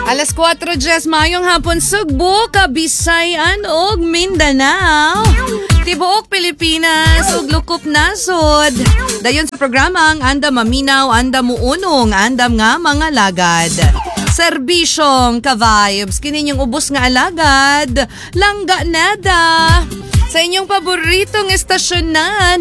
Alas 4:10 mayong hapon Sugbo, Kabisayan ug Mindanao. Tibuok Pilipinas ug lukop nasod. Dayon sa programang Andam Maminaw, Andam Muunong, Andam nga mga lagad. Serbisyong ka-vibes, kininyong ubos nga alagad, langga nada. Sa inyong paboritong estasyon na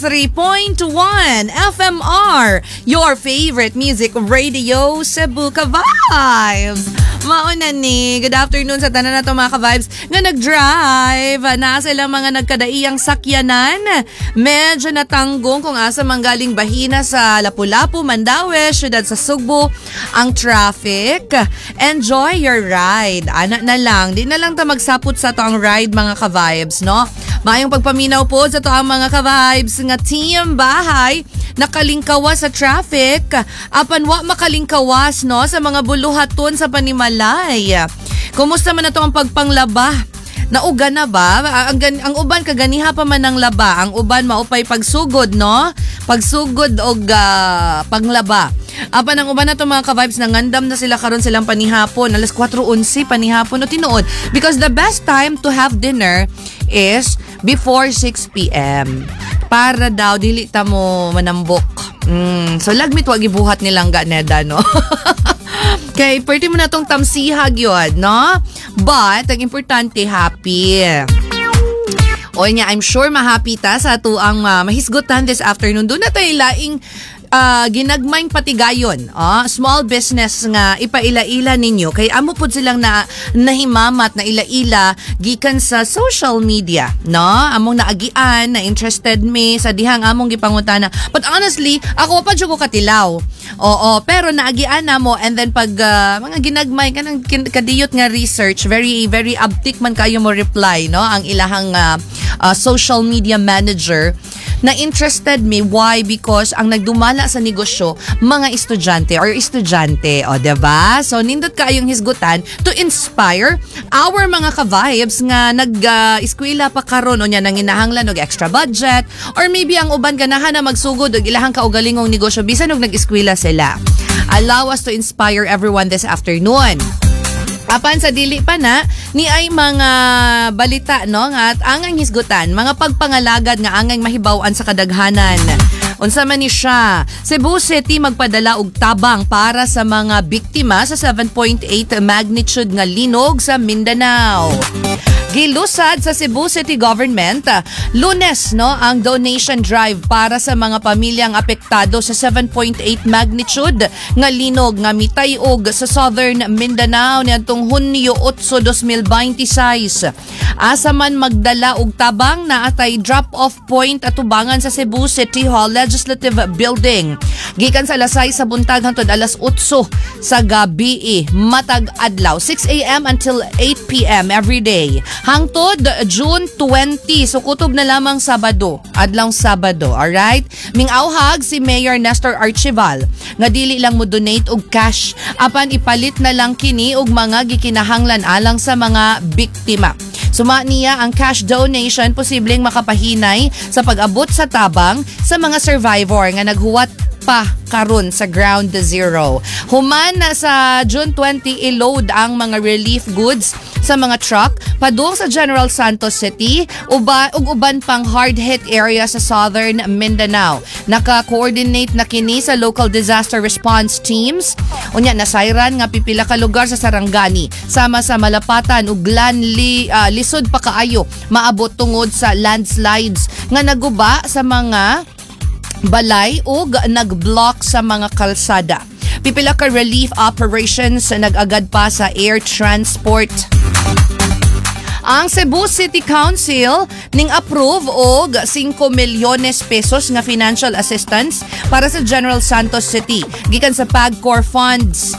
93.1 FMR, your favorite music radio, Cebu Ka-Vibes. Mauna ni, good afternoon sa tanan na ito mga ka-vibes nga nag-drive. Na sila mga nagkadaiyang sakyanan. Medyo natanggong kung asa manggaling bahina sa Lapu-Lapu, Mandaue, syudad sa Sugbo ang traffic. Enjoy your ride. Ana na lang. Di na lang ta magsapot sa to ang ride mga ka-vibes, no? Mayong pagpaminaw po sa to ang mga ka-vibes nga team bahay nakalingkawas sa traffic. Apan wa makalingkawas no sa mga buluhaton sa Panimalay. Kumusta man na to ang pagpanglaba? Nauga na ba? Ang uban kaganiha pa man ang laba. Ang uban maupay pagsugod no? Pagsugod og panglaba. Apan ang uban na to mga ka-vibes nangandam na sila karon silang panihapon. Alas 4:11 panihapon o tinuod. Because the best time to have dinner is before 6 p.m. Para daw dili ta mo manambok. So lagmit wag gibuhat nilang ganeda no. Kay pwede mo na tong tamsihag yun, no? But ang importante happy. O niya, I'm sure mahappy ta sa tuang mahisgutan this afternoon. Doon na tayo laing ginagmayng patigayon, small business nga ipaila-ila ninyo kay amo pud silang nahimamat na ila-ila gikan sa social media, no? Among naagian na interested me sa dihang among gipangutana. But honestly, ako pa jud ko katilaw. Oo, pero naagian na mo and then pag mga ginagmay kanang kadiyot nga research, very very uptick man kayo mo reply, no? Ang ilahang social media manager na interested me. Why? Because ang nagdumala sa negosyo, mga estudyante. O, diba? So, nindot kayong hisgutan to inspire our mga ka-vibes nga nag-eskwela pa karon o niya nang inahanglan og extra budget or maybe ang uban ganahan na magsugod og ilahang kaugalingong negosyo bisan og nag-eskwela sila. Allow us to inspire everyone this afternoon. Apan sa dili pa na ni ay mga balita no nga at angang hisgutan mga pagpangalagad nga angang mahibaw-an sa kadaghanan. Unsa man ni siya? Cebu City magpadala og tabang para sa mga biktima sa 7.8 magnitude nga linog sa Mindanao. Gilusad sa Cebu City Government Lunes no ang donation drive para sa mga pamilyang apektado sa 7.8 magnitude nga linog nga mitay-og sa Southern Mindanao niadtong Hunyo 8, 2026. Asa man magdala og tabang na atay drop-off point atubangan sa Cebu City Hall Legislative Building. Gikan sa alas 6 sa buntag hangtod alas 8 sa gabi matag adlaw 6 a.m. until 8 p.m. every day. Hangtod June 20, so kutob na lamang Sabado, adlawng Sabado, alright? Mingawhag si Mayor Nestor Archival nga dili lang mo donate og cash, apan ipalit na lang kini og mga gikinahanglan alang sa mga biktima. Suma niya ang cash donation posibleng makapahinay sa pag-abot sa tabang sa mga survivor nga naghuwat pa karon sa ground zero. Human na sa June 20 i-load ang mga relief goods sa mga truck padung sa General Santos City ug uban pang hard-hit area sa Southern Mindanao. Naka-coordinate na kini sa local disaster response teams. Unya nasayran nga pipila ka lugar sa Sarangani sama sa Malapatan ug lisod pa kaayo maabot tungod sa landslides nga naguba sa mga balay ug nag-block sa mga kalsada. Pipila ka relief operations nag-agad pa sa air transport. Ang Cebu City Council ning approve og 5 milyones pesos nga financial assistance para sa General Santos City gikan sa PAGCOR funds.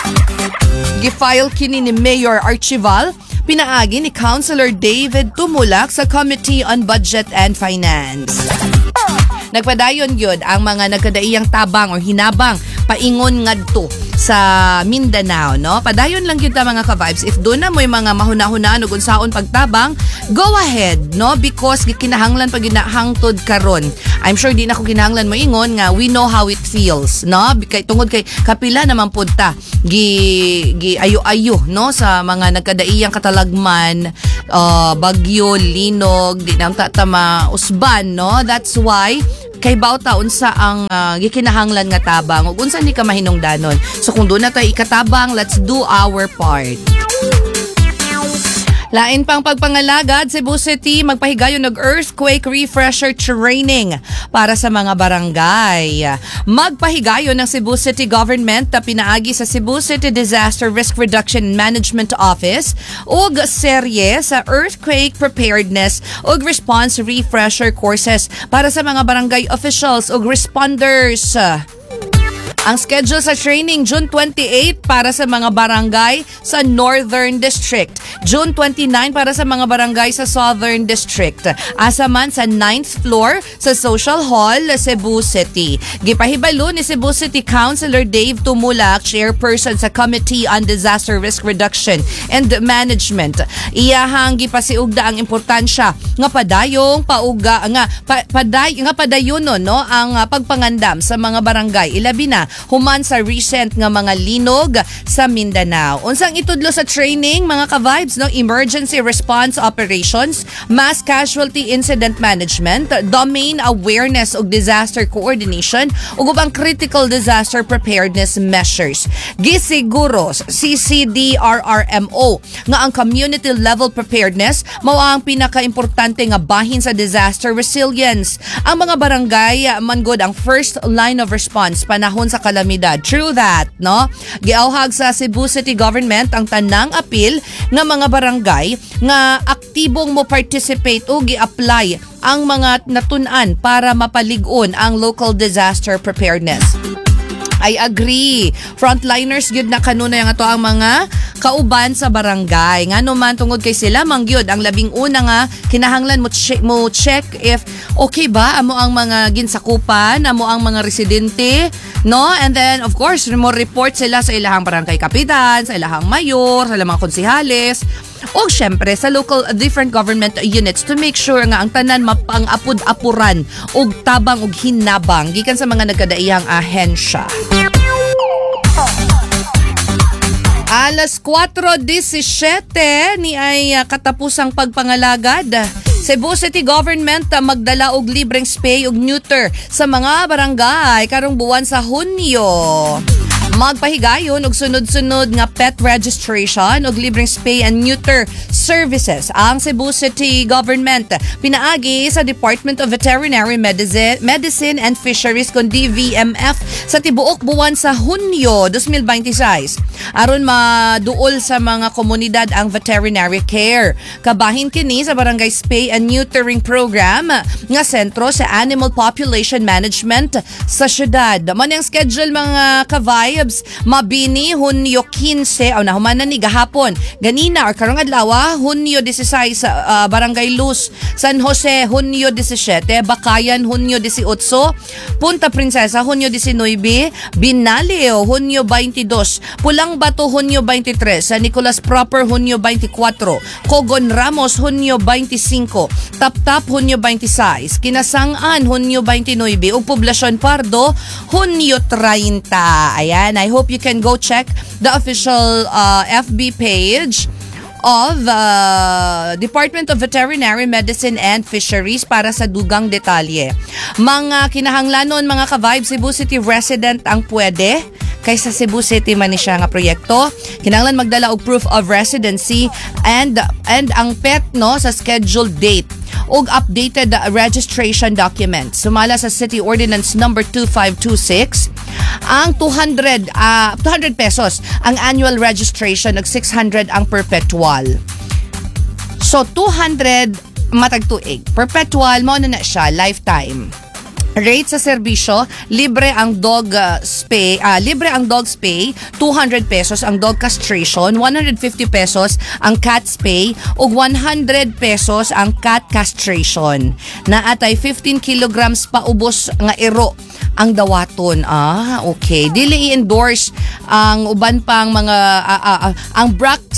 Gifile kini ni Mayor Archival pinaagi ni Councilor David Tumulak sa Committee on Budget and Finance. Nagpadayon yun ang mga nagkadaiyang tabang o hinabang paingon ngadto sa Mindanao, no? Padayon lang kita mga ka-vibes. If doon na mo'y mga mahuna-hunaan o unsaon pagtabang, go ahead, no? Because kinahanglan pag ginahangtod karon. I'm sure di na ko kinahanglan mo ingon nga we know how it feels, no? Tungod kay kapila naman punta gi ayo-ayo, no? Sa mga nagkadaiyang katalagman, bagyo, linog, di na tama usban, no? That's why kay bawta unsa ang gikinahanglan nga tabang ug unsa ni ka mahinungdanon. So kung doon na tayo ikatabang, let's do our part. Lain pang pagpangalagad, Cebu City magpahigayon ng earthquake refresher training para sa mga barangay. Magpahigayon ng Cebu City Government na pinaagi sa Cebu City Disaster Risk Reduction and Management Office ug serye sa earthquake preparedness ug response refresher courses para sa mga barangay officials ug responders. Ang schedule sa training, June 28 para sa mga barangay sa Northern District. June 29 para sa mga barangay sa Southern District. Asaman sa 9th floor sa Social Hall, Cebu City. Gipahibalo ni Cebu City Councilor Dave Tumulak, chairperson sa Committee on Disaster Risk Reduction and Management. Iyahang gipasiugda ang importansya nga padayong padayonon, no, ang pagpangandam sa mga barangay. Ilabi na human sa recent nga mga linog sa Mindanao. Unsang itudlo sa training mga ka-vibes, no? Emergency response operations, mass casualty incident management, domain awareness ug disaster coordination ug ubang critical disaster preparedness measures. Gisiguro CCDRRMO nga ang community level preparedness mao ang pinakaimportante nga bahin sa disaster resilience. Ang mga barangay man gud ang first line of response panahon sa kalamidad. True that, no? Giauhag sa Cebu City Government ang tanang apil nga mga barangay nga aktibong mo participate o gi-apply ang mga natun-an para mapalig-on ang local disaster preparedness. I agree. Frontliners gyud na kanunay ang ato ang mga kauban sa barangay. Ngano man tungod kay sila mangyud ang labing una nga kinahanglan mo check if okay ba amo ang mga ginsakupan, amo ang mga residente, no? And then of course, mo report sila sa ilahang barangay kapitan, sa ilahang mayor, sa ilahang mga konsehales, o syempre sa local different government units to make sure nga ang tanan mapang-apod-apuran og tabang og hinabang gikan sa mga nagkadaiyang ahensya. Alas 4:17 ni ay katapusang pagpangalagad. Cebu City Government magdala og libreng spay ug neuter sa mga barangay karong buwan sa Hunyo. Magpahigayon og sunod-sunod nga pet registration ug libreng spay and neuter services ang Cebu City Government pinaagi sa Department of Veterinary Medicine and Fisheries kon DVMF sa tibuok buwan sa Hunyo 2026 aron maduol sa mga komunidad ang veterinary care. Kabahin kini sa Barangay Spay and Neutering Program nga sentro sa Animal Population Management sa syudad. Man ang schedule mga ka-vibes, mabini Hunyo 15 o nahuman na ni gahapon ganina or karong adlaw Hunyo 16 sa Barangay Luz, San Jose Hunyo 17, Bakayan Hunyo 18, Punta Princesa Hunyo 19, Binaleo Hunyo 22, Pulang Bato Hunyo 23, San Nicolas Proper Hunyo 24, Cogon Ramos Hunyo 25, Taptap Hunyo 26, Kinasangan Hunyo 29 ug Poblacion Pardo Hunyo 30. Ayan, I hope you can go check the official FB page of Department of Veterinary Medicine and Fisheries para sa dugang detalye. Mga kinahanglanon mga ka-vibe, Cebu City resident ang pwede kaysa Cebu City man ni siya nga proyekto. Kinahanglan magdala og proof of residency and ang pet no sa scheduled date ug updated registration documents. Sumala sa City Ordinance number 2526 ang 200 pesos ang annual registration ug 600 ang perpetual. So 200 matag tuig. Perpetual mo na siya lifetime. Rate sa serbisyo, libre ang dog spay, 200 pesos ang dog castration, 150 pesos ang cat spay, ug 100 pesos ang cat castration. Naatay 15 kilograms pa ubos nga iro ang dawaton. Okay. Dili i-endorse ang uban pang mga ang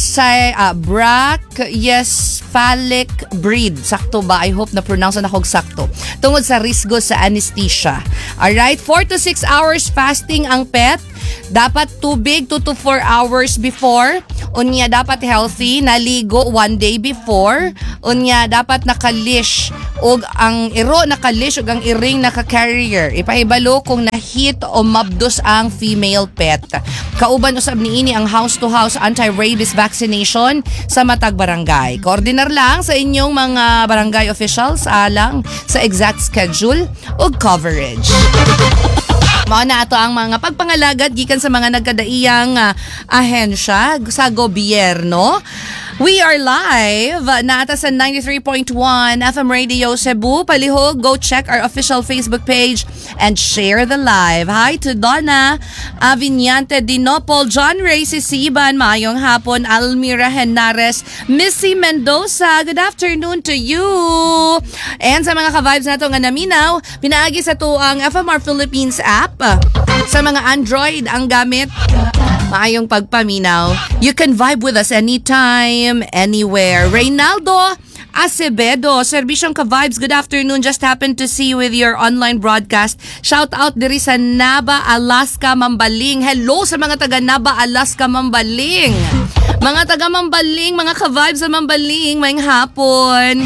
Brachycephalic breed. Sakto ba? I hope na pronounce na akong sakto. Tungod sa risgo sa anesthesia. Alright? 4 to 6 hours fasting ang pet. Dapat tubig 2 to 4 hours before. Unya dapat healthy, naligo 1 day before. Unya dapat nakalish og ang iro nakalish og ang iring naka-carrier. Ipahibalo kung na-hit o mabdos ang female pet. Kauban usab niini ang house-to-house anti-rabies vaccination sa matag barangay. Koordinar lang sa inyong mga barangay officials alang sa exact schedule o coverage. Mao na ato ang mga pagpangalagad gikan sa mga nagkadaiyang ahensya sa gobyerno. We are live na ata sa 93.1 FM Radio Cebu. Palihog, go check our official Facebook page and share the live. Hi to Donna Aviñante Dinopol, John Ray Sisiban, maayong hapon, Almira Henares, Missy Mendoza, good afternoon to you. And sa mga ka-vibes nato nga naminaw, pinaagi sa to ang FMR Philippines app. Sa mga Android ang gamit, maayong pagpaminaw. You can vibe with us anytime, anywhere. Reynaldo Acevedo, Serbisyong Ka-Vibes, good afternoon. Just happened to see you with your online broadcast. Shout out diri sa Naba, Alaska, Mambaling. Hello sa mga taga Naba, Alaska, Mambaling. Mga taga Mambaling, mga Ka-Vibes sa Mambaling, maayong hapon.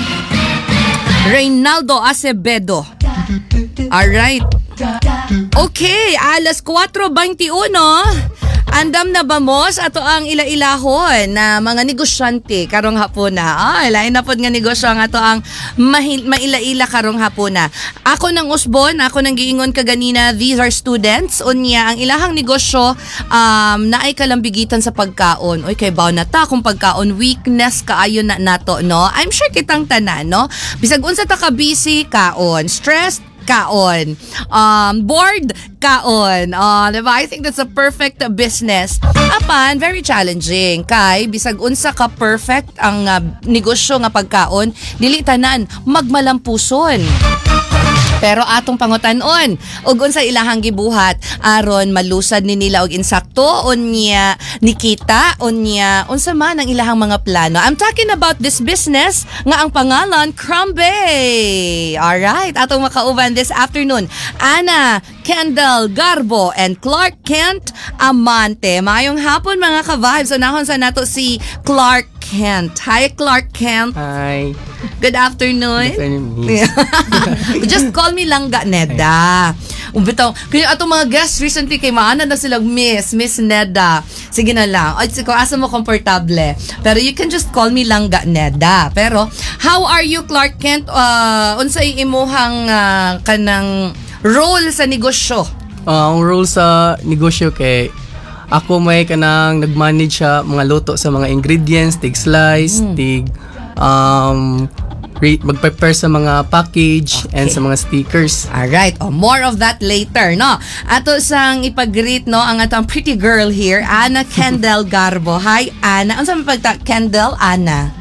Reynaldo Acevedo. Alright. Okay, alas 4:21. Andam na bamos ato ang ila-ilahon na mga negosyante karong hapon na. Lain na pod nga negosyo ang ato ang maila-ila karong hapon na. Ako nang usbon, ako nang giingon kaganina, these are students. Unya ang ilahang negosyo naay kalambigitan sa pagkaon. Oy kay baw na ta kung pagkaon weakness kaayo na nato, no? I'm sure kitang tanan, no? Bisag unsa ta ka busy kaon, stressed kaon, bored kaon. Diba? I think that's a perfect business. Apan, very challenging. Kay, bisag unsa ka perfect ang negosyo nga pagkaon, dili tanan magmalampuson. Pero atong pangutanon, ug unsa ilahang gibuhat aron malusad ni nila og insakto unya nikita unya unsa man ang ilahang mga plano. I'm talking about this business nga ang pangalan Crumbe. Alright, atong makauban this afternoon, Ana Kendall Garbo and Clark Kent Amante. Mayong hapon mga ka-vibes. Unahon sa nato si Clark Kent. Hi Clark Kent. Hi. Good afternoon. Just call me Langga Neda. Bitaw, kaya atong mga guests recently kay maana na silang Miss Neda. Sige na lang. Ay, kung asa mo komportable. Pero you can just call me Langga Neda. Pero how are you Clark Kent? Unsay imuhang kanang role sa negosyo? Ang role sa negosyo kay ako may kanang nag-manage sa mga luto sa mga ingredients, tig slice, tig mag-prepare sa mga package and sa mga stickers. Alright, more of that later, no? Ato sang ipag-greet, no, ang atong pretty girl here, Ana Kendall Garbo. Hi, Ana. Ano sa mapagta? Kendall, Ana?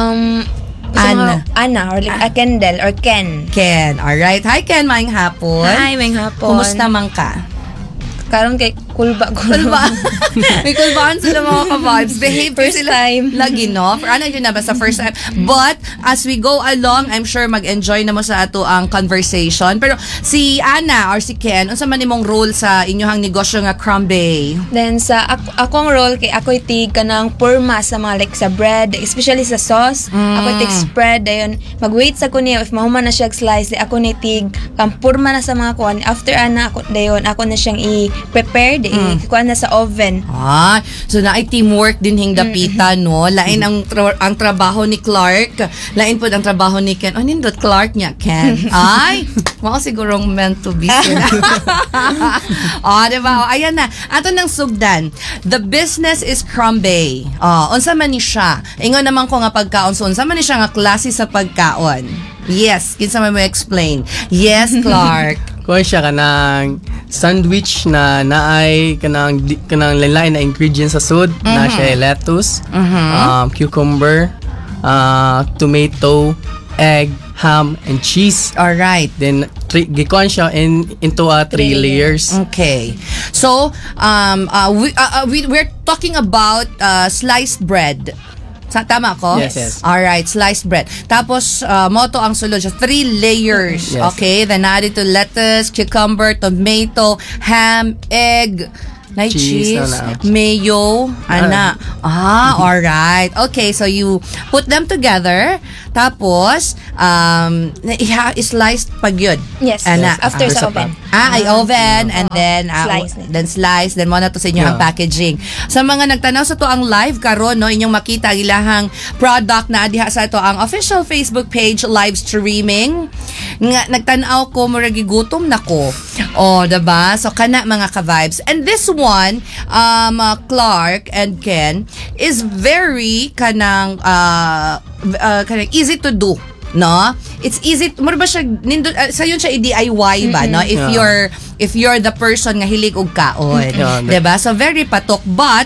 Ana or like Kendall or Ken. Ken, alright. Hi, Ken. Maayong hapon. Hi, maayong hapon. Kumusta man ka? Karon kay kulba. May kulbaan sila mga ka-vibes. Behave First sila time. lagi, no? Ano yun na ba sa first time? But, as we go along, I'm sure mag-enjoy na mo sa ato ang conversation. Pero, si Ana or si Ken, unsa man imong role sa inyohang negosyo nga Crumbe? Then sa akong role kay ako'y tig kanang purma sa mga like sa bread, especially sa sauce. Ako'y tig spread dayon. Mag-wait sa kunya if mahuman na siya slice, ako ni tig kang purma na sa mga kuan. After ana ako dayon, ako na siyang i-prepare kuan na sa oven. So na ay teamwork din hingdapita, no? Lain ang trabaho ni Clark, lain po ang trabaho ni Ken. Nindot Clark niya, Ken. Ay, wow, sigurong meant to be sila. Diba? Ayan na. Ato nang sugdan. The business is Crumbe. Unsa man ni siya? Ingon naman ko nga pagkaon. So, unsa man ni siya nga klase sa pagkaon? Yes, kinsa man mo explain. Yes, Clark. kuha siya kanang sandwich na naay kanang lain na ingredients sa sud. Na siya lettuce, cucumber, tomato, egg, ham, and cheese. Alright. Then gikuan siya into 3 layers. Okay. So, we're talking about sliced bread. Tama ko? Yes. Alright, sliced bread. Tapos, moto ang sulod siya. 3 layers. Yes. Okay? Then added to lettuce, cucumber, tomato, ham, egg, cheese, mayo, alright. Okay, so you put them together. Tapos, sliced pag yun. Yes. After sa oven. Ay oven, and then slice, then mo na to sa inyo ang packaging. Sa mga nagtanaw sa to ang live karon, no, inyong makita ang ilahang product na diha sa to ang official Facebook page live streaming. Nga nagtanaw ko murag gutom nako. Oh, diba? So kana mga ka-vibes. And this one, Clark and Ken is very kanang easy to do. No, it's easy. Mura ba siya sayon siya i-DIY ba, no? If you're the person nga hilig og kaon, diba? So very patok, but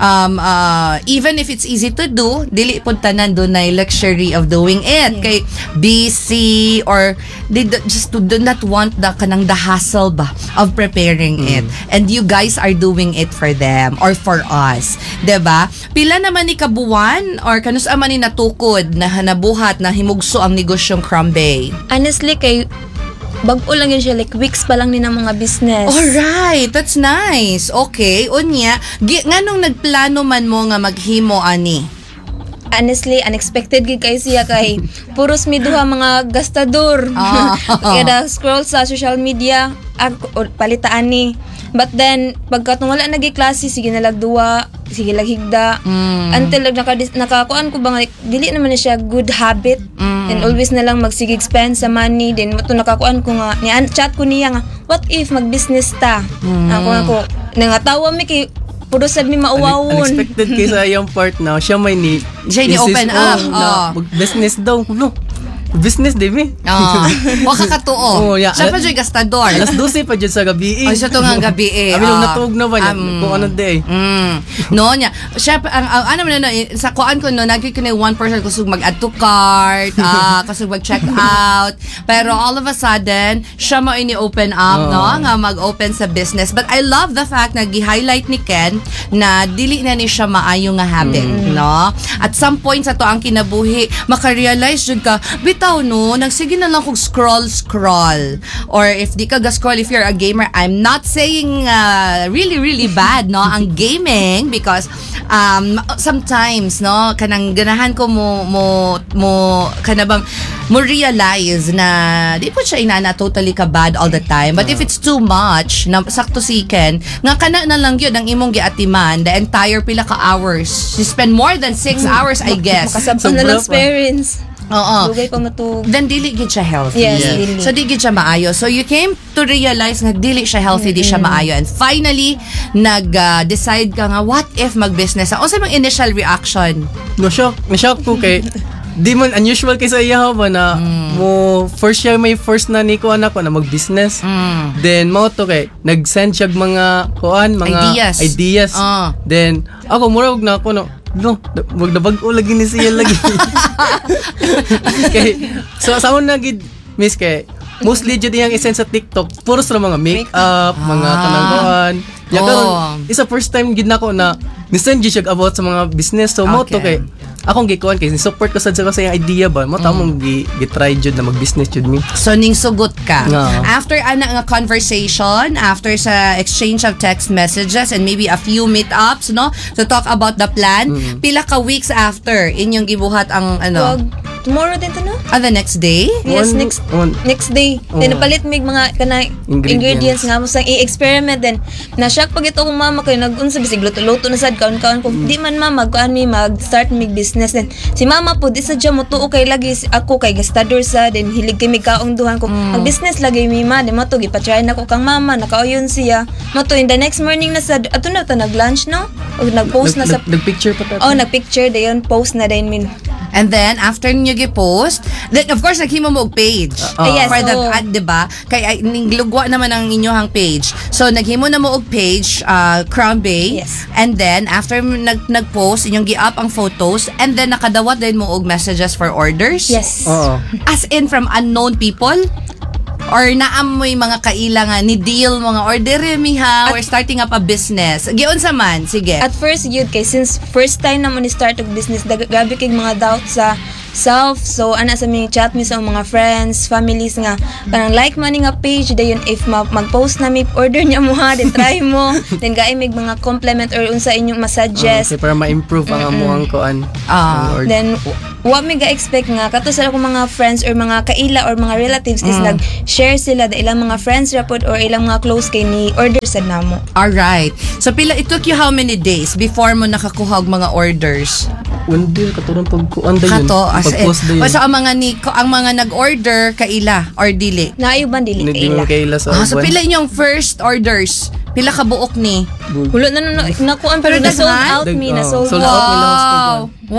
even if it's easy to do, dili pud tanan dunay luxury of doing it. Kay busy or they just do not want the hassle ba of preparing it. And you guys are doing it for them or for us. Diba? Pila naman ni kabuwan or kanus man ni natukod na hanabuhat na himugso ang negosyong Crumbay? Honestly, kay bago lang yun siya, like weeks pa lang ni ng mga business. Alright, that's nice. Okay, unya, nganong nagplano man mo nga maghimo ani? Honestly, unexpected gid kay siya kay puros mi duha mga gastador. Kaya scroll sa social media, palitaan ni. But then, pagkatong wala nagi-klase, sige nalagduwa, sige laghigda. Until nakakuan ko bang like, dili naman na siya good habit. And always na lang magsige expense sa money. Then, mato nakakuan ko nga, chat ko niya nga, what if mag-business ta? Ako, nangatawa mi kay, puro sad mi maawawon. Unexpected kay sa iyong part now, siya may open up. Mag-business daw. No. Business, di mi? Waka katuo. Siya pa dyan gastador. Alas 12 pa dyan sa gabi. Siya to nga gabi Abilong natuog na ba niya? Kung ano day. No, niya. Siya, ano man sa kuan ko, nagkik na 1% kusog mag-add to cart, kusog mag-check out. Pero all of a sudden, siya mo ini-open up, no? Nga mag-open sa business. But I love the fact na gi-highlight ni Ken na dili na ni siya maayo nga habit, no? At some point sa to ang kinabuhi, makarealize jud ka, no, nagsige na lang kog scroll. Or if di ka ga-scroll, if you're a gamer, I'm not saying really bad, no, ang gaming, because sometimes, no, kanang ganahan ko mo kanabang mo realize na di po siya inana totally ka bad all the time. But if it's too much, na sakto si Ken, nga kana na lang yun ang imong giatiman the entire pila ka hours. You spend more than 6 hours, I guess. Makasabtan na lang parents. Dugay pa matug. Then dili gid siya healthy. Yes. Dili. So di gid siya maayo. So you came to realize na dili siya healthy, di siya maayo. And finally, nag-decide ka nga, what if mag-business? Ano sa mga initial reaction? Na-shock ko kay di man unusual kay sa iya ba na mo first year may first na ni ko anak ko na mag-business. Then mo to kay nag-send siya mga ideas. Then ako murag na ako no, wag na bag-o lagi ni siya lagi. Okay. So sa una gid miss kay mostly jud yang essence sa TikTok puros ra mga make-up, mga kanangkuan. Ya karon isa first time gid nako na ni-send siya about sa mga business. So mo to kay akong gikuan kay support ko sad sa yung idea ba mo tamong gi-try jud na mag-business jud mi. So ning sugot ka. After ana nga conversation, after sa exchange of text messages and maybe a few meetups, no, to talk about the plan, pila ka weeks after inyong gibuhat ang tomorrow din to, no? The next day? Yes, next day. Then napalit mig mga kana ingredients nga mo sang i-experiment. Then na-shock pag ito kong mama kayo nag-unsa bisig luto-luto na sad kaon-kaon ko. Di man mama mag-start mig business. Then si mama po di sadya mo tuo kay lagi ako kay gastador sa then hilig kay mig kaong duhan ko. Mag-business lagi mi ma. Then mato gipatry na ko kang mama nakauyon siya. Mato in the next morning na sad ato na ta nag-lunch, no? O nag-post na sa nag-picture pa ta. Nag-picture dayon post na din min. And then, after ninyo gi-post, then of course, naghimo mo og page. Yes, For the oo. ad, diba? Kaya ninglugwa naman ang inyong page. So, naghimo na mo og page, Crown Bay. Yes. And then, after nag-post, inyong gi-up ang photos, and then nakadawat din mo og messages for orders? Yes. Oo. As in from unknown people? Or naamoy mga kailangan ni deal mga order mi ha, we're starting up a business. Giun sa man, sige. At first yun kay since first time na mo ni start og business, grabe kay mga doubts sa self. So ana sa mga chat mi sa mga friends, families nga parang like man nga page dayon if mag-post na mi order niya mo ha, then try mo. Then gaay mig mga compliment or unsa inyong ma-suggest. Okay, para ma-improve ang amuang kuan. Then wa mi ga-expect nga kato sa akong mga friends or mga kaila or mga relatives is nag-share sila da ilang mga friends rapod or ilang mga close kay ni order sad namo. Alright. So pila it took you how many days before mo nakakuha og mga orders? Hindi katurang pagkuan dayon. Kato as in. Pag-post dayon. So ang mga nag-order kaila or dili? Naayuban dili Hindi mo kaila. kaila sa So buwan. pila inyong first orders? Pila ka buok ni? Hulo na nakuan pero na sold out mi na sold Sold out. out nila sa Wow!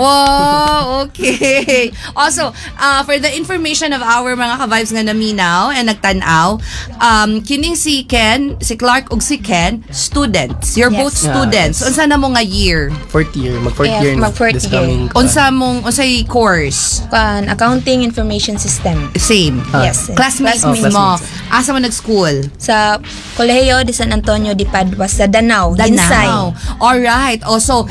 Wow! Okay. Also, for the information of our mga ka-vibes nga naminaw and nagtanaw, kining si Ken, si Clark ug si Ken, students. You're Yes. both students. Yes. Unsa na mo nga year? Fourth year. Mag-fourth Yeah, year na. mag-fourth This year. coming kuan. Unsay course? Kan accounting information system. Same. Yes. Classmates Oh, mo. classmates. Asa mo nag-school? Sa Kolehiyo de San Antonio de Padua sa Danao, Ginsay. Alright. Also,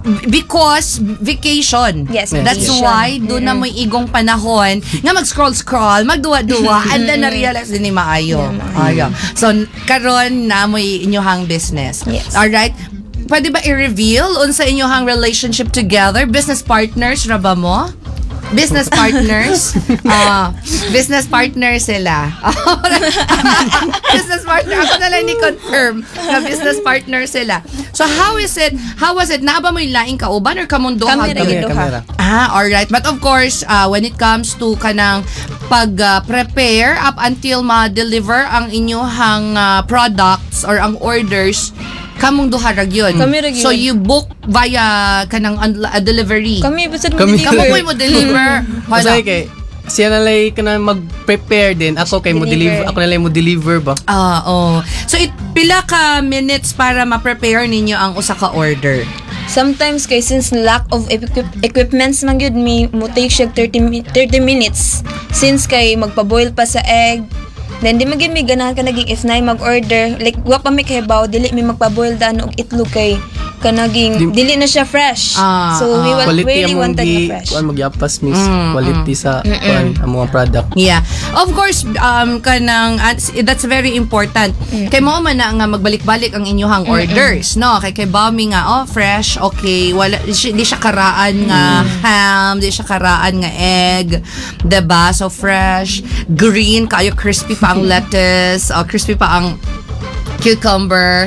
because vacation. Yes, That's vacation. why doon na mo igong panahon nga mag-scroll-scroll, magduwa-duwa, and then na-realize din ni maayo. Ayo. So, karon na mo inyohang business. Yes. Alright. Pwede ba i-reveal unsa inyohang relationship together? Business partners ra ba mo? Business partners. Business partners sila. Business partner. Ako na lang ni-confirm na business partner sila. So, how was it? Naaba mo yung laing kauban or kamunduhan? Kami ra yun. Kamera. Alright. But of course, when it comes to kanang pag-prepare up until ma-deliver ang inyong products or ang orders, kamong duha ra gyud. Kami ra gyud. So, you book via kanang delivery. Kami bisad Kami- mo Kamu deliver. mo deliver. Kasi kay siya na lang ka na mag-prepare din. Ako kay mo Deliver. deliver. Ako na lang mo deliver ba? Oo. So, pila ka minutes para ma-prepare ninyo ang usa ka order? Sometimes kay since lack of equipments man gyud mi mo take siya 30 minutes since kay magpa-boil pa sa egg. Then di magin mi ganahan ka naging if na mag-order like wa pa mi kahibaw dili mi magpa-boil daan og itlog kay kanaging dili na siya fresh. So we really wanted na fresh. Kuan magyapas miss quality sa kuan ang mga product. Yeah. Of course, kanang that's very important. Kay mo man na nga magbalik-balik ang inyong orders, no? Kay Bami nga fresh, okay, wala di siya karaan nga ham, di siya karaan nga egg, 'di ba? So fresh, green, kayo crispy pa ang lettuce, crispy pa ang cucumber.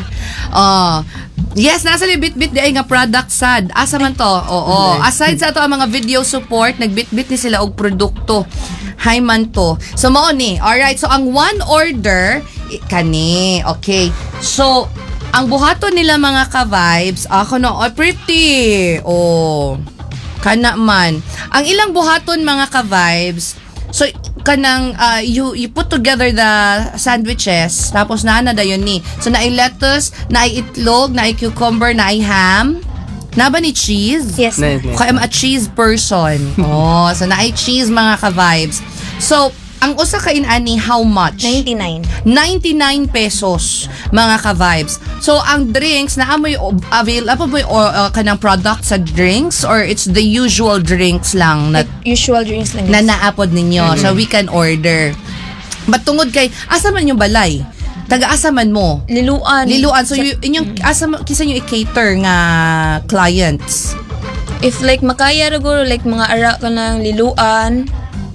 Yes, nasa bit-bit di ay nga product sad. Asa man to? Oo. Aside sa ato ang mga video support, nagbit-bit ni sila og produkto. Hay man to. So mao ni. Alright, so ang one order kani. Okay. So ang buhaton nila mga ka-vibes, ako no, pretty. Kana man. Ang ilang buhaton mga ka-vibes, so kanang you put together the sandwiches tapos na dayon ni. So naay lettuce, naay itlog, naay cucumber, naay ham. Na ba ni cheese? Yes. Nice. Okay, I'm a cheese person. So naay cheese mga ka-vibes. So ang usa ka inani how much? 99. 99 pesos mga ka-vibes. So ang drinks na amoy available mo kanang product sa drinks or it's the usual drinks lang na Usual drinks lang. na naapod ninyo. So we can order. But tungod kay asa man yung balay? Taga-asa man mo? Liluan. So inyong asa kisa nyo i-cater nga clients? If like makaya ra guro like mga ara ka ng liluan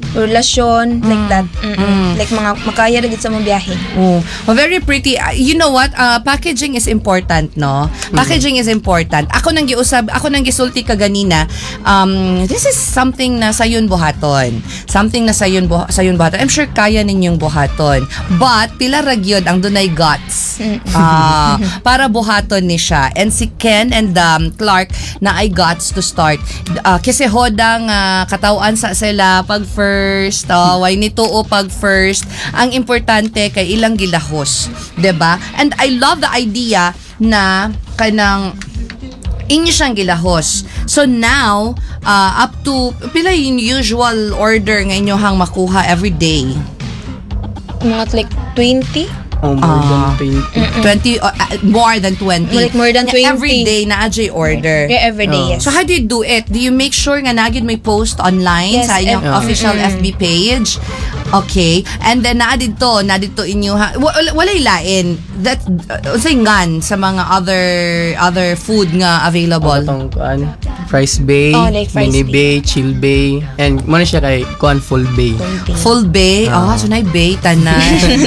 relasyon, like that. Like mga makaya na gid sa mong biyahe. Oh, very pretty. You know what? Packaging is important, no? Packaging is important. Ako nang gisulti kaganina. This is something na sayon buhaton. Something na sayon buhaton. I'm sure kaya ninyong buhaton. But pila ra gyud ang dunay guts. Para buhaton ni siya. And si Ken and Clark na ay guts to start. Kasi hodang katawan sa sila pag first, why nito o pag first. Ang importante kay ilang gilahos, 'di ba? And I love the idea na kanang inyo siyang gilahos. So now, up to pila yung usual order nga inyohang makuha every day? Mga like 20? More than 20. 20 more than 20. Like more than 20. Every day na ajay order. Yeah, every day, yes. So how do you do it? Do you make sure nga nagid may post online Yes, sa inyong official FB page? Okay. And then na dito inyo walay lain that unsay ngan sa mga other food nga available. Atong kuan, Fries Bay, Like Fries Mini Bay, Chill Bay, and mo na siya kay kuan Full Bay. Full Bay. So na Bay tanan.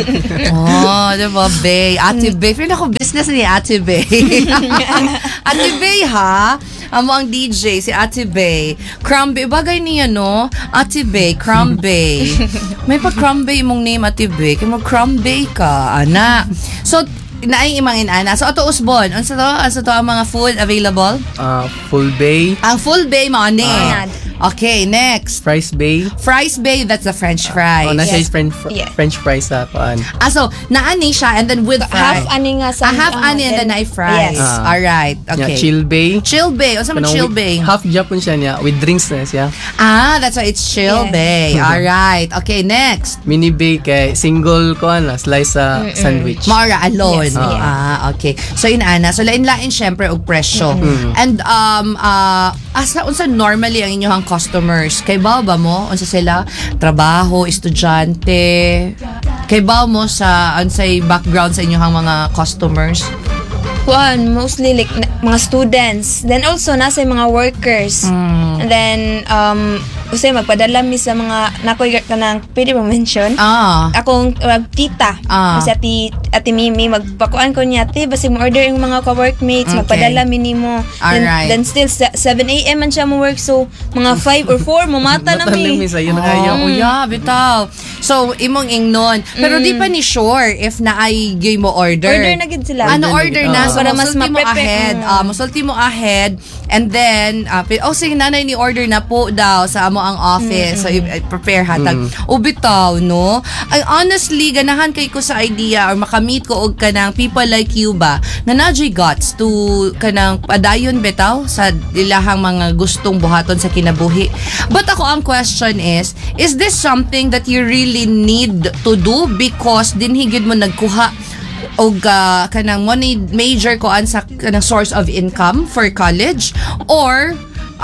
Diba, Bay? Ate Bay. Feel ako business ni Ate Bay. Ate Bay, ha? Amo ang DJ, si Ate Bay. Crumbay. Bagay niya, no? Ate Bay, Crumbay. May pa Crumbay mong name, Ate Bay. Kaya mo Crumbay ka, ana. So, naay imangin ana. So, ato usbon. Ano to ang mga food available? Full Bay, Ang Full Bay mo, ni. Okay, next. Fries Bay. Fries Bay, that's the French fries. Na siya Yes. is French fries sa kuan. So, naani siya and then with fries. Half ani nga sa Half ani and then I fries. Yes. Alright, okay. Yeah, Chill Bay. Chill Bay. O sa Kanang Chill with- Bay? Half Japon siya niya with drinks na siya. That's why it's Chill Yes. Bay. Alright. Okay, next. Mini Bay kay single kuan na slice sa sandwich. Mara alone. Yes, yeah. Okay. So inana, so lain-lain syempre og presyo. And asa unsa normally ang inyong customers? Kay ba mo unsa sila? Trabaho, estudyante. Kay ba mo sa unsay background sa inyong mga customers? Mostly like mga students. Then also nasa mga workers. And then usay magpadala mi sa mga nakoy kanang pwede mo mention. Akong tita. Si ati Mimi magpakuan ko niya ate basi mo order yung mga ka-workmates magpadala mi nimo. Alright. Then still 7 AM man siya mo work so mga 5 or 4 mamata na mi. Sayo na kayo. Yeah, bitaw. So, imong ingnon. Pero di pa ni sure if naay gyud mo order. Order na gid sila. Order na. So, Para mas musulti mo ma-prepare. ahead. Musulti mo ahead. And then, sige, nanay ni order na po daw sa amo ang office. So, prepare hatag. Bitaw, no? Ay, honestly, ganahan kay ko sa idea or makamit ko og kanang people like you ba na nadjay guts to kanang padayon bitaw sa ilahang mga gustong buhaton sa kinabuhi. But ako, ang question is this something that you really need to do because dinhigid mo nagkuha og kanang money major ko sa kanang source of income for college or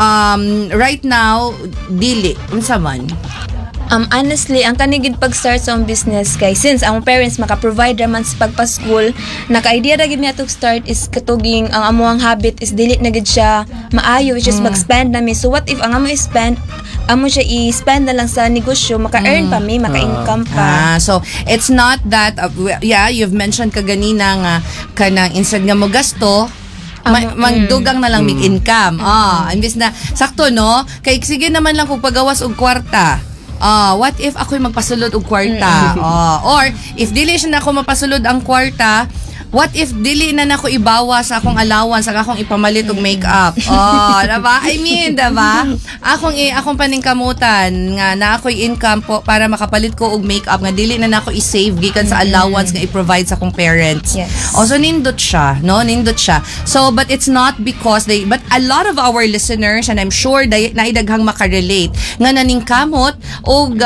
right now dili unsa man? Honestly, ang kanigid pag-start sa business kay since ang parents maka-provide raman sa pagpa-school, naka-idea ra gid mi atong start is katuging ang amuang habit is dili na gid siya maayo which is mag-spend na mi. So what if ang amo siya i-spend na lang sa negosyo, maka-earn pa mi, maka-income pa. So it's not that you've mentioned kaganina nga kanang instead nga mo gasto magdugang na lang mig income. Imbis na sakto no, kay sige naman lang kung pagawas og kwarta. What if ako'y magpasulod og kwarta? Or if dili siya na ako mapasulod ang kwarta, what if dili na nako ibawa sa akong allowance sa akong ipamalit og makeup? Diba? I mean, diba? Akong paningkamutan nga na ako'y income po para makapalit ko og makeup nga dili na nako i-save gikan sa allowance nga i-provide sa akong parents. Yes. So nindot siya, no? Nindot siya. So but it's not because but a lot of our listeners and I'm sure naidaghang makarelate nga naningkamot og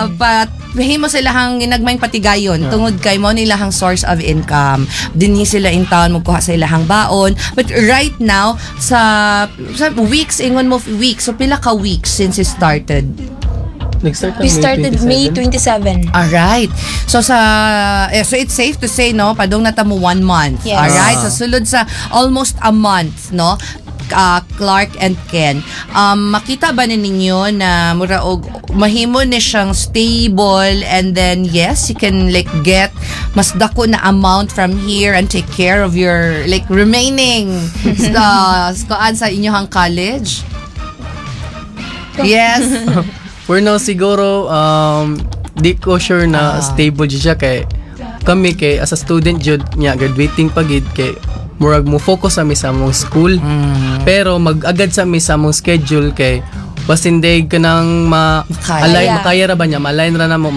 himo sila hang ginagmayng patigayon tungod kay mo nilahang source of income. Dinhi sila in town magkuha sa ilahang baon. But right now sa weeks so pila ka weeks since it started? We started May 27. Alright. So so it's safe to say no, padong nata mo 1 month. Yes. Alright. So sulod sa almost a month, no? Clark and Ken, makita ba ninyo na mura og mahimo ni siyang stable, and then yes, you can like get mas dako na amount from here and take care of your like remaining sa inyong college? Yes. For now siguro di ko sure na stable jud siya kay kami kay as a student jud nya graduating pagid kay murag mo focus sa mi sa among school. Pero mag-agad sa mi sa among schedule kay basin day kanang makaya ra ba niya ma-align ra na mo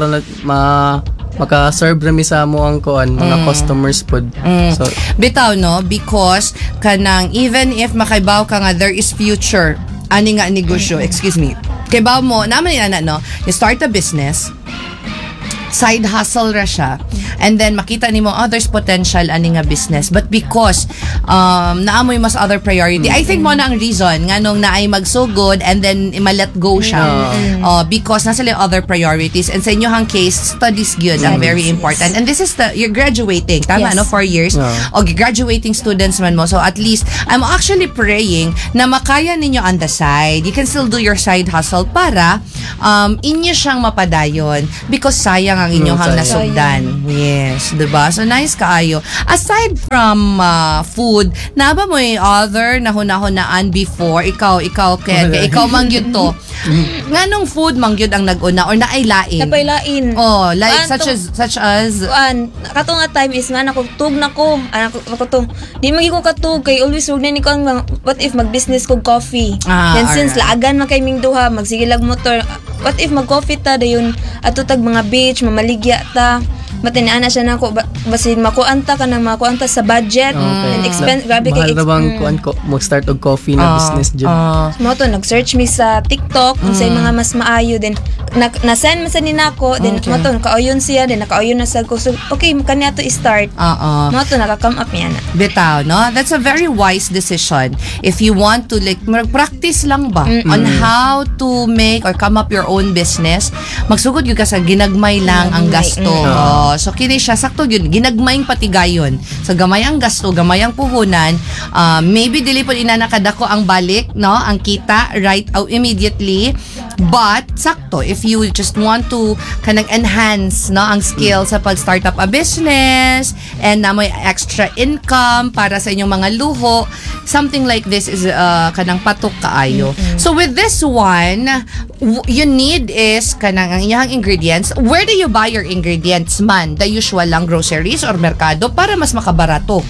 maka-serve ra mi sa mo ang kuan mga customers pod. So bitaw no, because kanang even if makaibaw ka nga there is future ani nga negosyo, excuse me, kay baw mo naman ina no, you start a business, side hustle ra siya, and then makita nimo there's potential ani nga business, but because naamoy mas other priority, I think mo na ang reason nganong naay magsugod and then ma-let go siya because nasa yung other priorities, and sa inyohang case studies gyud ang very important, and this is you're graduating tama no, 4 years o graduating students man mo, so at least I'm actually praying na makaya ninyo on the side, you can still do your side hustle para inyo siyang mapadayon because sayang ang inyong nasugdan. Yes, diba? So nice kaayo. Aside from food, na ba mo yung other na hunahunaan before? Ikaw kaya ikaw mangyud to. Nganong food mangyud ang nag-una or naaylain? Napailain. Oh, like such as katong nga time is nga nakutug nako. Nakutug. Di magi ko katug kay always ug ni ko ang what if mag-business kog coffee. Then since laagan man kay ming duha, magsigilag motor. What if mag-coffee ta dayon ato tag mga beach, mamaligya ta. Matiniana siya na ko basin makuanta ka na makuanta sa budget and expense grabe kay bang kuan ko mag-start og coffee na business jud. Mo to nag-search mi sa TikTok unsay mga mas maayo, then na-send man sa ninako, then mo to kaayon siya, then nakaayon na sa ko, so okay kanya to start. Mo to naka-come up niya na. Bitaw no, that's a very wise decision if you want to like practice lang ba on how to make or come up your own business. Magsugod gyud ka sa ginagmay lang ang gasto. So kini siya sakto yun, ginagmayang patigayon. So gamay ang gasto, gamay ang puhunan, maybe dili po ina nakadako ang balik, no, ang kita right out immediately, but sakto if you just want to kanang enhance no ang skill sa pag-start up a business and na may extra income para sa inyong mga luho, something like this is kanang patok kaayo. So with this one, you need is kanang ang iyang ingredients. Where do you buy your ingredients man? The usual lang groceries or merkado para mas makabarato?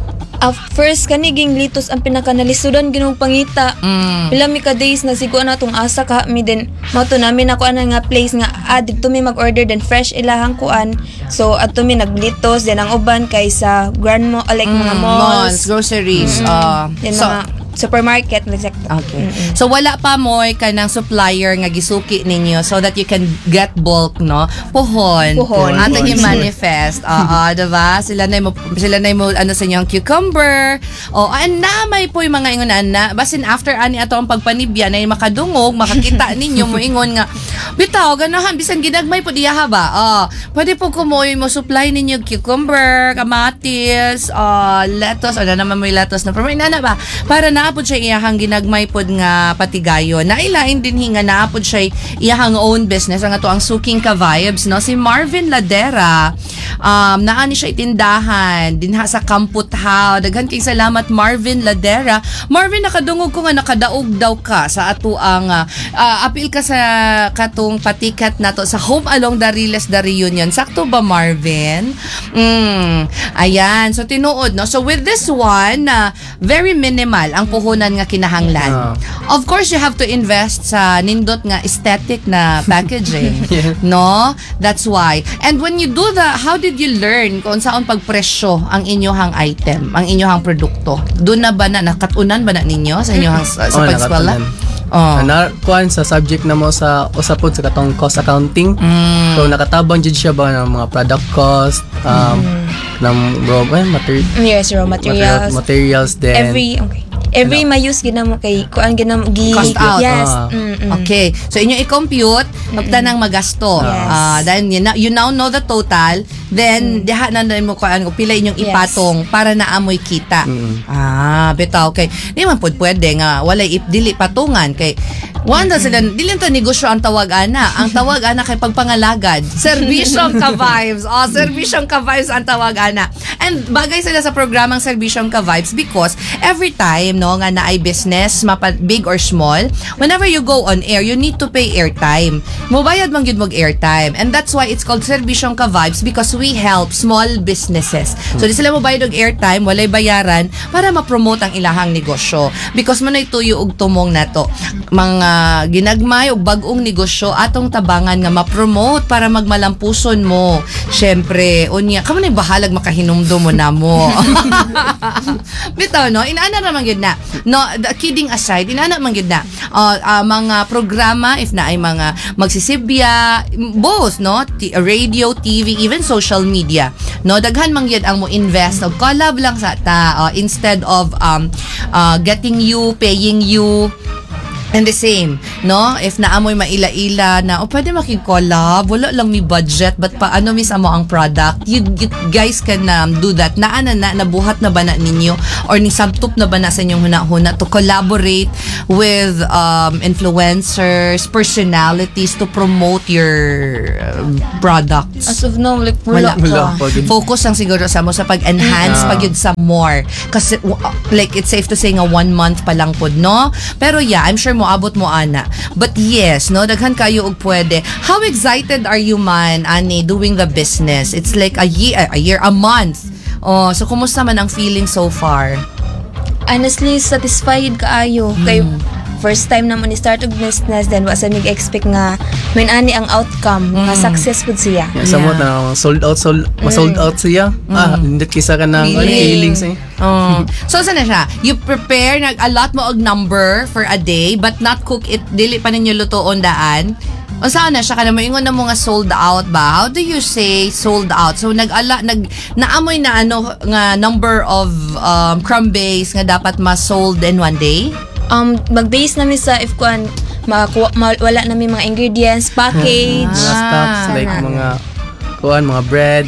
First kaniging litos ang pinakanalisudan ginong pangita. Pila mi ka days na sigo na tong asa ka mi, then mo to namin ako ana nga place nga dito mi mag-order then fresh ilahang kuan. So ato mi naglitos then ang uban kay sa grandma like mga malls, groceries, then so, mga supermarket exact. Okay. So wala pa mo kanang supplier nga gisuki ninyo so that you can get bulk no. Puhon. Ato gi manifest. Diba? Sila na mo ano sa inyong cucumber. Na may po yung mga ingon na basin after ani ato ang pagpanibya na makadungog, makakita ninyo mo ingon nga bitaw ganahan bisan ginagmay po diya ba. Pwede po kumoy mo supply ninyo cucumber, kamatis, lettuce, na naman may lettuce na pero inana ba para naapod siya iyahang ginagmay pod nga patigayo. Nailain din hinga naapod siya iyahang own business ang ato ang Suking Ka Vibes no. Si Marvin Ladera, naani siya itindahan dinha sa Kamputhaw. Daghan kay salamat Marvin Ladera. Marvin, nakadungog ko nga nakadaog daw ka sa ato ang apil ka sa katong patikat nato sa Home Along the Riles the Reunion. Sakto ba Marvin? Ayan, so tinuod no. So with this one, very minimal ang puhunan nga kinahanglan. Of course, you have to invest sa nindot nga aesthetic na packaging. No? That's why. And when you do how did you learn kung saan pagpresyo ang inyohang item, ang inyohang produkto? Doon na ba nakatunan ba na ninyo sa inyohang sa pag-eskwela? Kuan sa subject na mo sa usapod sa katong cost accounting. So nakatabang jud siya ba ng mga product cost, ng raw materials then every mayus ginamo kay kuan ginamo cost out. Yes. Okay. So inyo i-compute pagtanang magasto. Yes. Then you now know the total. then diha na mo kuan pila inyong Yes. ipatong para naamoy kita. Mm. Bitaw kay di man pud pwede nga walay dili patungan kay wanda sila dili ta negosyo ang tawag ana. Ang tawag ana kay pagpangalagad. Serbisyong ka vibes. Serbisyong ka vibes ang tawag ana. And bagay sila sa programang Serbisyong ka vibes because every time no nga naay business big or small, whenever you go on air, you need to pay airtime. Mobayad man gyud mo airtime. And that's why it's called Serbisyong ka vibes because we help small businesses. So di sila mobayad og airtime, walay bayaran para ma-promote ang ilahang negosyo. Because manay tuyo og tumong nato. Mga ginagmay og bag-ong negosyo atong tabangan nga ma-promote para magmalampuson mo. Syempre, unya kamo nay bahalag makahinumdum mo na mo. Bitaw no, inaana ra man gyud na. No, kidding aside, inaana man gyud na. Mga programa if na ay mga magsisibya, both no, radio, TV, even social media. No, daghan man gyud ang mo invest og collab lang sa ta instead of getting you, paying you. And the same, no? If naamoy maila-ila na, pwede makig-collab, wala lang may budget, but paano mis amo ang product? You guys can do that. Nabuhat na ba na ninyo? Or ni sabtup na ba na sa inyong huna-huna to collaborate with influencers, personalities to promote your products? As of now, like, wala Wala pa. pa. Focus lang siguro sa mo sa pag-enhance pag yun sa more. Kasi like it's safe to say nga 1 month pa lang pod, no? Pero yeah, I'm sure mo abot mo ana. But yes, no, daghan kayo og pwede. How excited are you man ani doing the business? It's like a month. Oh, so kumusta man ang feeling so far? Honestly, satisfied kaayo. Kay first time naman ni-start og business, then wa sa mig-expect nga may ani ang outcome, nga successful siya. Samot na sold out siya. Hindi kisa ka ng feelings eh. So sana siya? You prepare nag-allot mo og number for a day but not cook it dili pa ninyo lutoon daan. O sana siya kana moingon na mo nga sold out ba? How do you say sold out? So naamoy na ano nga number of crumb base nga dapat ma-sold in one day? Mag-base namin sa if kuan wala namin mga ingredients, package. Mga stuffs like mga mga bread.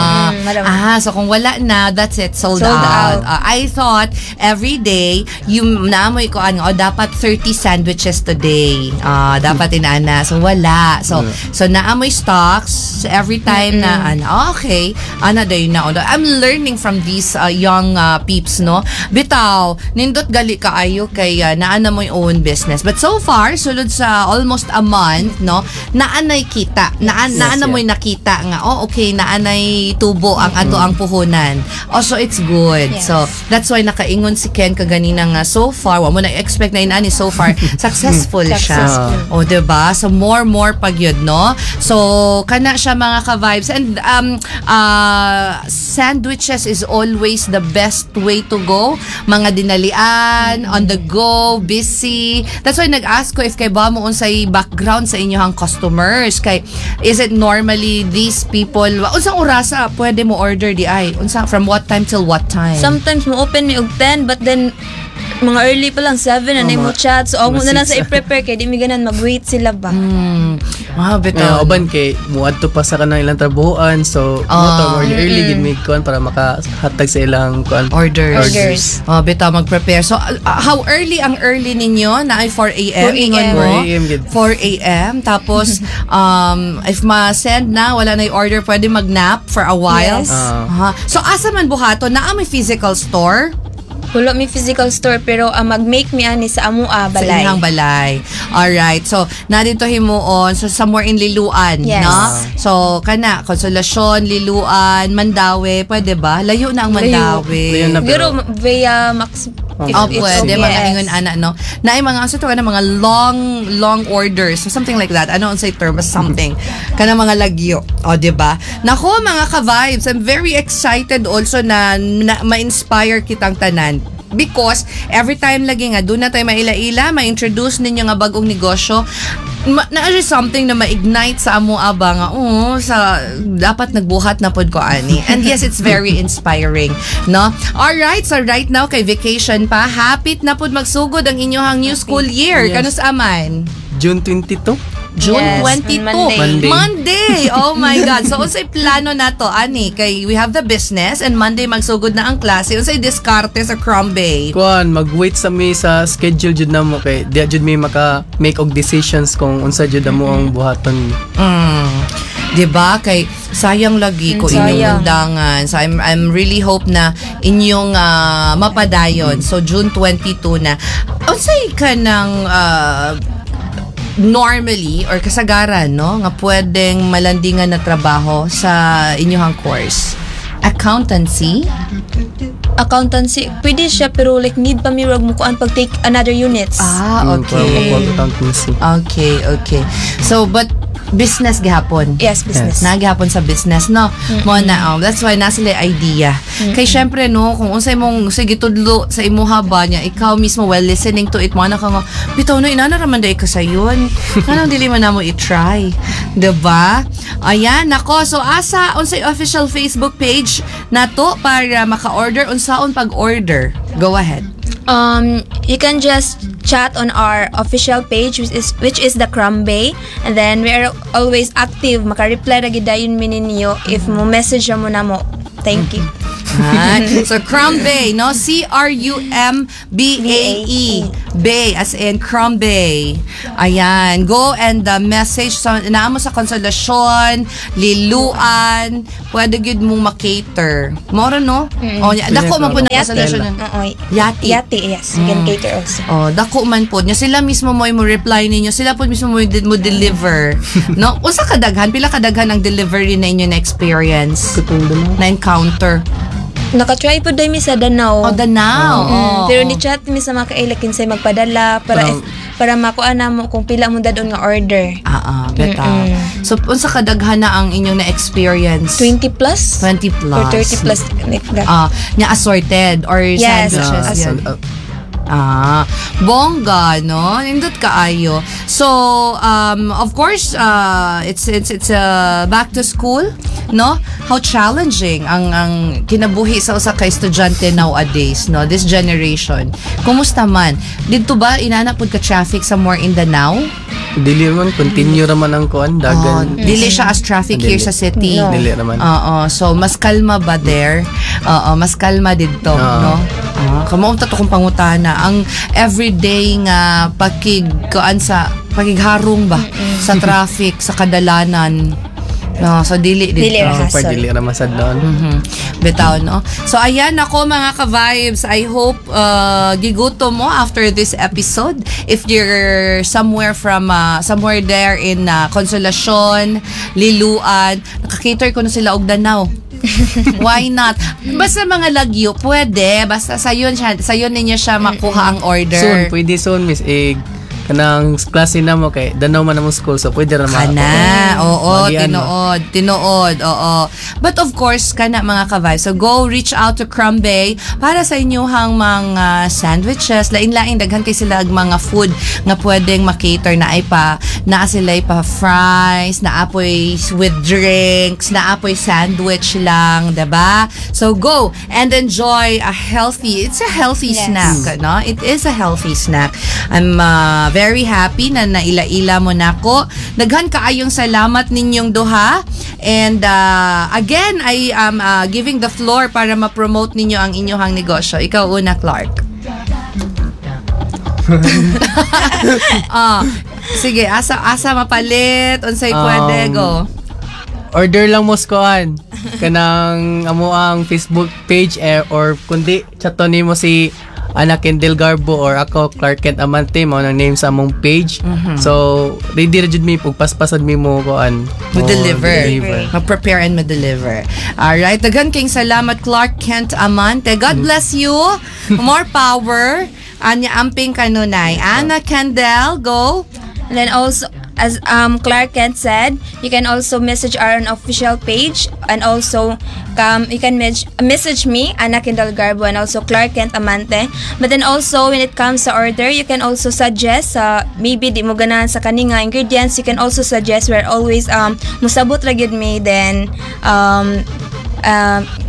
So kung wala na, that's it, sold Sold out. out. I thought every day, yung naamoy ko dapat 30 sandwiches today. Dapat inaana. So wala. So naamoy stocks every time na okay. Day na. I'm learning from these young peeps, no? Bitaw, nindot gali kaayo kay naana mo yung own business. But so far, sulod sa almost a month, no? Naanay kita. Naana mo yung nakita nga okay, naanay tubo ang ato ang puhunan. Also, it's good. Yes. So, that's why nakaingon si Ken kaganina nga so far, wa mo na-expect na inani so far, successful siya. O, diba? So, more pag yun, no? So, kana siya mga ka-vibes. And, sandwiches is always the best way to go. Mga dinalian, on the go, busy. That's why nag-ask ko if kay ba mo unsay background sa inyong customers. Kay, is it normally these people, unsang orasa pwede mo order di ay? From what time till what time? Sometimes mo open mi og 10 but then mga early pa lang 7 na mo chat. So ako na lang sa i-prepare kay di mi ganan mag-wait sila ba. Bitaw. Oban kay muadto pa sa kanang ilang trabuhan. So more early gid mi kuan para makahatag sa ilang kuan orders. Bitaw mag-prepare. So how early ang early ninyo? Na ay 4 a.m. 4 a.m. 4 a.m. gid. 4 a.m. Tapos if ma-send na wala na order, pwede mag-nap for a while. Yes. So asa man buhato na may physical store? Wala mi physical store pero mag-make mi ani sa amua Sa balay. inyong balay. Alright. So, narito himuon. So, somewhere in Liluan. Yes. No? So, kana, Konsolasyon, Liluan, Mandawi. Pwede ba? Layo na ang Mandawi. Layo na. Pero via Max Pwede. Mga ingon ana, no? Na ay mga, mga long orders. So, something like that. Ano ang say term? Something. Kana mga lagyo. O, diba? Nako, mga ka-vibes. I'm very excited also na ma-inspire kitang tanan. Because every time lagi nga doon na tayo maila-ila, ma-introduce ninyo nga bagong negosyo, na something na ma-ignite sa amo aba nga sa dapat nagbuhat na pod ko ani. And yes, it's very inspiring, no? All right, so right now kay vacation pa, hapit na pod magsugod ang inyong new school year. Yes. Kanus aman? June 22. June Yes, 22. on Monday. Oh my God. So, unsay plano na to, ani? Kay we have the business and Monday magsugod na ang klase. Unsay diskarte sa Crombay? Kuan, mag-wait sa mi sa schedule jud namo kay di jud mi maka make og decisions kung unsa jud mo ang buhaton. Diba? Kay sayang lagi ko inyong Sayang. undangan. So I'm really hope na inyong mapadayon. So June 22 na. Unsay ka ng normally or kasagaran, no, nga pwedeng malandingan na trabaho sa inyong course? Accountancy? Accountancy, pwede siya pero like need pa mi rag mo kuan pag take another units. Okay. Okay. So, but business gihapon. Yes, business. Nagihapon sa business, no? Mo na, that's why nasa idea. Kay syempre, no, kung unsay mong sige tudlo sa imuha ba niya, ikaw mismo while listening to it, mo na ka nga, bitaw no, inanaraman da ka sayon. Kanang dili man namo i-try. Diba? Ayan, nako. So, asa, unsay official Facebook page na to para maka-order, unsaon pag-order. Go ahead. You can just chat on our official page which is the Crombay, and then we are always active. Maka-reply ra gid dayon mi ninyo if mo message mo na mo. Thank you. So Crombay, no? C-R-U-M-B-A-E. Bay, as in Crombay. Ayan. Go and message sa naamo sa Konsolasyon, Liluan, pwede gid mong makater. Moro, no? O, dako man po na Konsolasyon. Yati. Yes. You can cater also. Oh, dako man po niya. Sila mismo mo reply ninyo. Sila po mismo mo deliver. No? Usa kadaghan, pila kadaghan ang delivery na inyo na experience. Na encounter. Naka-try po dahil mi sa Danao. Oh, Danao. Pero ni-chat mi sa mga kailakin sa'y magpadala para makuha na mo kung pila mo dadon nga order. Beta. So, unsa kadaghan na ang inyong na-experience? 20 plus? 20 plus. Or 30 plus. Like that. Nya assorted or Yes, sandwiches. Yan. Bongga, no? Nindot kaayo. So, of course, it's back to school, no? How challenging ang kinabuhi sa usa ka estudyante nowadays, no? This generation. Kumusta man? Didto ba inana pud ka traffic somewhere in Danao? Dili man, continue raman ang kuan, dagan. Dili siya as traffic here sa city. No. Dili raman. So mas kalma ba there? Mas kalma didto, no? Kamo ta to kung pangutana ang everyday nga pakigharong ba sa traffic sa kadalanan. No, so dili Dili raman sad doon. Bitaw, no? So ayan ako mga ka-vibes, I hope giguto mo after this episode. If you're somewhere there in Consolacion, Liluan, nakakater ko na sila og Danao. Why not? Basta mga lagyo, pwede. Basta sayon ninyo siya makuha ang order. Pwede soon, Miss Egg. Kanang klase na mo kay Danao man mo school, so pwede ra tinuod. But of course, kana mga ka-vibe. So go reach out to Crombay para sa inyong mga sandwiches. Lain-lain daghan kay sila mga food nga pwedeng makater na sila pa fries, na apoy with drinks, na apoy sandwich lang, diba? So go and enjoy it's a healthy snack, no? It is a healthy snack. I'm very happy na naila-ila mo nako. Daghan kaayong salamat ninyong duha. And again, I am giving the floor para ma-promote ninyo ang inyong negosyo. Ikaw una, Clark. Sige, asa mapalit, unsay pwede go. Order lang mo skuan kanang amo ang Facebook page or kundi chaton nimo si Anakin Del Garbo or ako Clark Kent Amante mo nang name sa among page. So ready ra jud mi pugpaspasad mi mo kuan deliver. Ma-prepare and ma-deliver. Alright, daghan kayong salamat Clark Kent Amante. God bless you. More power. Anya amping kanunay. Ana Kendall, go. And then also, as Clark Kent said, you can also message our official page, and also you can message me, Ana Kendall Garbo, and also Clark Kent Amante. But then also, when it comes to order, you can also suggest, maybe di mo ganahan sa kaninga ingredients, you can also suggest. We're always musabot ra gyud me, then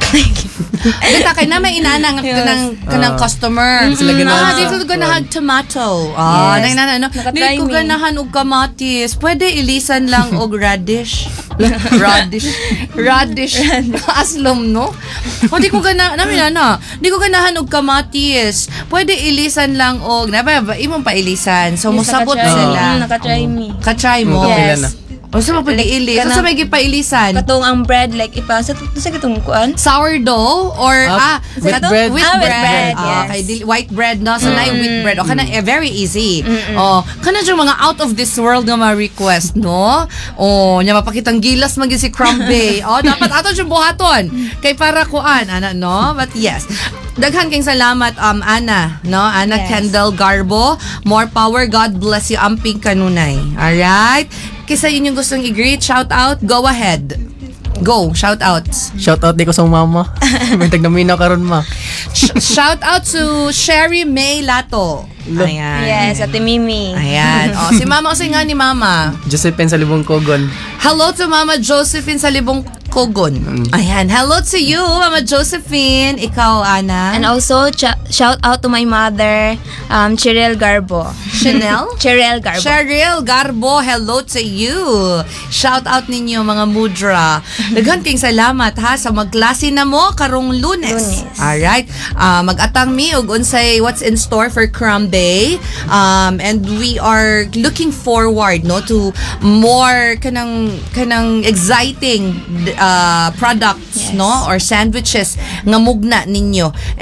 Bita kay na may inana kanang customer. Sila ganahan sa- Dito ganahan tomato. Yes. Nang Nakatry Dito me. ganahan og kamatis. Pwede ilisan lang og radish. Radish. Aslom, no? O di ko di ko ganahan og kamatis. Pwede ilisan lang og imong pa ilisan. So musabot sila. Nakatry me. Katry mo. Nakapila na. O sa mga pag-iilis. Kanang- Sa may gipailisan. Katong ang bread like ipa sa kitong kuan. Sourdough or With Ito? bread. with Ah, with bread. bread, yes. Okay, white bread no. So na with bread. O kana very easy. Kana yung mga out of this world nga ma-request no. Nya mapakitang gilas man gyud si Crumbay. Dapat ato yung buhaton kay para kuan ana no. But yes. Daghan kayong salamat Ana no. Ana Yes. Kendall Garbo. More power, God bless you amping kanunay. Alright? Kisa yun yung gustong i-greet, shout out, go ahead. Go, shout outs. Shout out di ko sa mama. May tagnaminaw karon ma. Shout out to Sherry May Lato. Ayan. Yes, Ate Mimi. Ayan. Si Mama, kasi nga ni Mama. Josephine sa Libong Kogon. Hello to Mama Josephine sa Libong Kogon. Ayan. Hello to you, Mama Josephine. Ikaw, Ana. And also, shout out to my mother, Cheryl Garbo. Chanel? Cheryl Garbo. Cheryl Garbo, hello to you. Shout out ninyo mga mudra. Daghan kayong salamat ha sa magklase na mo karong Lunes. Alright. Mag-atang mi og unsay what's in store for Crumb Day. And we are looking forward no to more kanang exciting products Yes. no or sandwiches nga mugna ninyo.